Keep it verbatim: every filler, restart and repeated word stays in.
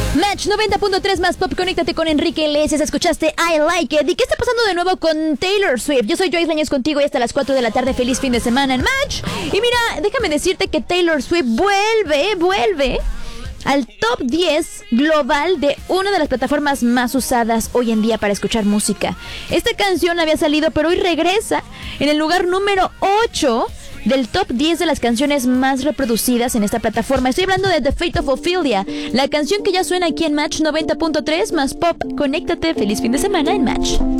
Match noventa punto tres más pop, conéctate con Enrique Iglesias. Escuchaste I Like It. ¿Y qué está pasando de nuevo con Taylor Swift? Yo soy Joyce Lañez contigo y hasta las cuatro de la tarde. Feliz fin de semana en Match. Y mira, déjame decirte que Taylor Swift vuelve, vuelve al top diez global de una de las plataformas más usadas hoy en día para escuchar música. Esta canción había salido, pero hoy regresa en el lugar número ocho del top diez de las canciones más reproducidas en esta plataforma. Estoy hablando de The Fate of Ophelia, la canción que ya suena aquí en Match noventa punto tres más pop. Conéctate, feliz fin de semana en Match.